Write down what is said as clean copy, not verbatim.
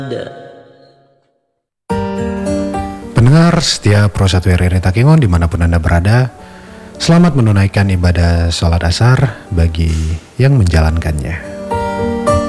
Pendengar setia Pro 1 RRI Takengon dimanapun Anda berada, selamat menunaikan ibadah sholat asar bagi yang menjalankannya.